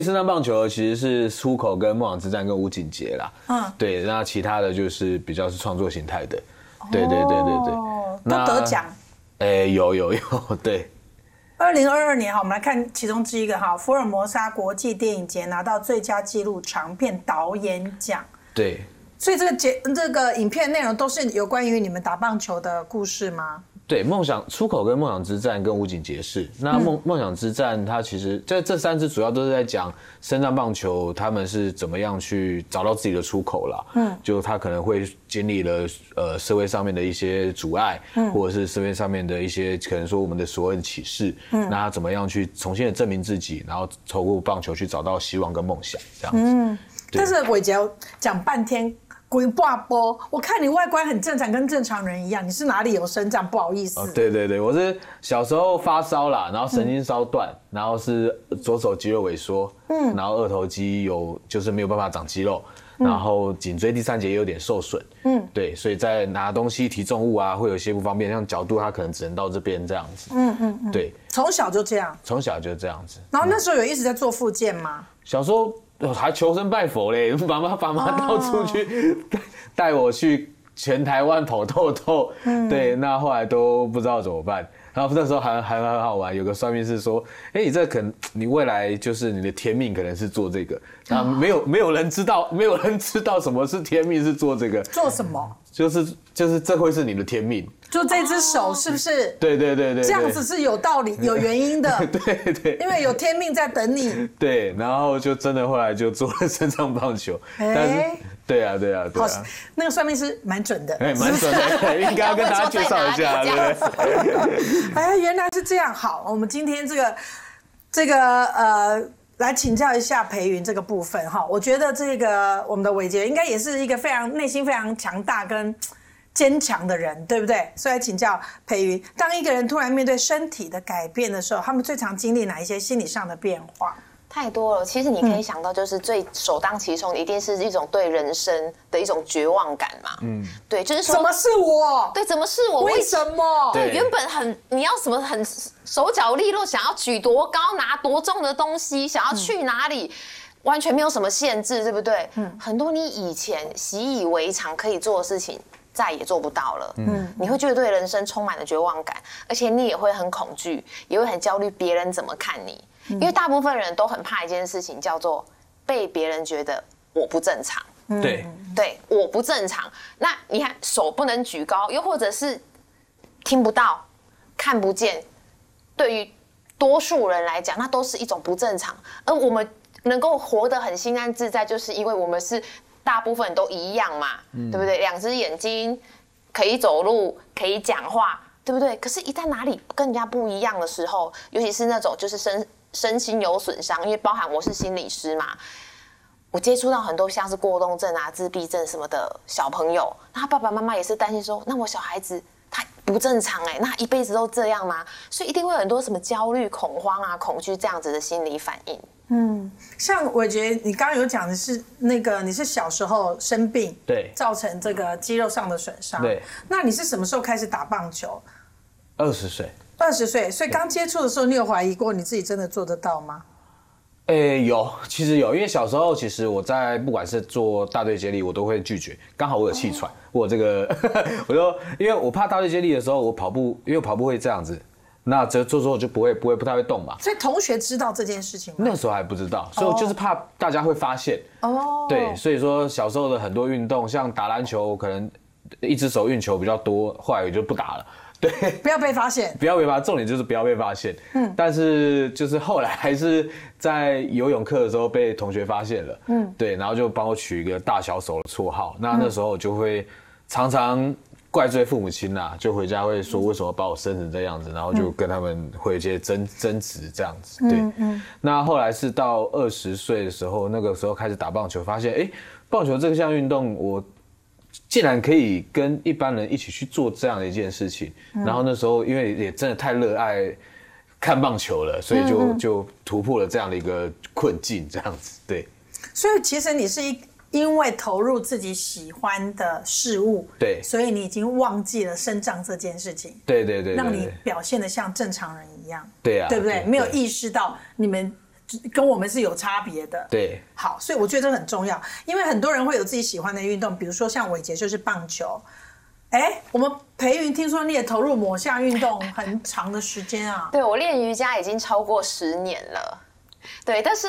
深藏棒球其实是出口跟梦想之战跟武警节啦，对，那其他的就是比较是创作形态的，对， 都得奖， 有，对。 2022年哈，我们来看其中之一个哈，福尔摩沙国际电影节拿到最佳纪录长片导演奖， 对。 所以这个影片内容都是有关于你们打棒球的故事吗？ 对，出口跟梦想之战跟武警节是。那梦想之战它其实这三支主要都是在讲深藏棒球他们是怎么样去找到自己的出口啦。就他可能会经历了社会上面的一些阻碍，或者是社会上面的一些可能说我们的所谓的启示，那他怎么样去重新的证明自己，然后透过棒球去找到希望跟梦想这样子。 但是伟杰讲半天。鬼挂波，我看你外观很正常，跟正常人一样。你是哪里有生长？不好意思。 对，我是小时候发烧啦，然后神经烧断，然后是左手肌肉萎缩，然后二头肌就是没有办法长肌肉，然后颈椎第三节也有点受损，对，所以在拿东西提重物啊，会有一些不方便，像角度它可能只能到这边这样子，对， 从小就这样， 从小就这样子。 然后那时候有一直在做复健吗？ 小时候。还求神拜佛嘞，爸妈到处去带我去全台湾跑透透，对，那后来都不知道怎么办。然后那时候还很好玩，有个算命师说，你未来就是你的天命可能是做这个，那没有人知道什么是天命是做这个， 做什么？ 就是这会是你的天命。 就这只手是不是？ 对， 这样子是有道理、有原因的。 对， 因为有天命在等你。 对，然后就真的后来就做了深藏棒球，但是对啊。 好，那个算命师蛮准的， 蛮准的，应该要跟大家介绍一下，对不对？ 原来是这样。好，我们今天这个来请教一下培芸这个部分哈。我觉得这个我们的伟杰应该也是一个内心非常强大跟坚强的人，对不对？所以请教培芸，当一个人突然面对身体的改变的时候，他们最常经历哪一些心理上的变化？ 太多了，其实你可以想到，就是最首当其冲，一定是一种对人生的一种绝望感嘛。对，就是说， 怎么是我？ 对，怎么是我？ 为什么？ 对，原本你要什么很手脚利落，想要举多高、拿多重的东西，想要去哪里，完全没有什么限制，对不对？很多你以前习以为常可以做的事情，再也做不到了。你会觉得对人生充满了绝望感，而且你也会很恐惧，也会很焦虑，别人怎么看你？因为大部分人都很怕一件事情，叫做被别人觉得我不正常。 对， 我不正常。那你看手不能举高，又或者是听不到、看不见，对于多数人来讲，那都是一种不正常。而我们能够活得很心安自在，就是因为我们是大部分都一样嘛，对不对？两只眼睛，可以走路，可以讲话，对不对？可是，一旦哪里跟人家不一样的时候，尤其是那种就是身心有损伤，因为包含我是心理师嘛，我接触到很多像是过动症啊、自闭症什么的小朋友，那他爸爸妈妈也是担心说，那我小孩子他不正常那他一辈子都这样吗？所以一定会有很多什么焦虑、恐慌啊、恐惧这样子的心理反应。 像我觉得你刚刚有讲的是你是小时候生病， 对， 造成这个肌肉上的损伤， 对。 那你是什么时候开始打棒球 ？20岁。 20岁，所以刚接触的时候，你有怀疑过你自己真的做得到吗？ 其实有，因为小时候其实我在不管是做大队接力，我都会拒绝。刚好我有气喘，我这个我说，因为我怕大队接力的时候，我跑步，因为跑步会这样子，那做之后就不太会动嘛。 所以同学知道这件事情吗？ 那时候还不知道，所以我就是怕大家会发现。对，所以说小时候的很多运动，像打篮球，可能一只手运球比较多，后来我就不打了。对， 不要被发现， 重点就是不要被发现。但是就是后来还是在游泳课的时候被同学发现了。对，然后就帮我取一个大小手的绰号。那时候我就会常常怪罪父母亲啦，就回家会说为什么把我生成这样子，然后就跟他们会有一些争执这样子。对，那后来是到20岁的时候，那个时候开始打棒球，发现棒球这项运动我竟然可以跟一般人一起去做这样的一件事情，然后那时候因为也真的太热爱看棒球了，所以就突破了这样的一个困境，这样子。对， 所以其实你是因为投入自己喜欢的事物， 对， 所以你已经忘记了身障这件事情， 对， 让你表现得像正常人一样， 对啊， 对不对？没有意识到你们跟我们是有差别的。 对， 好，所以我觉得这很重要，因为很多人会有自己喜欢的运动，比如说像伟杰就是棒球。我们培芸听说你也投入某项运动很长的时间啊？ 对，我练瑜伽已经超过10年了。对，但是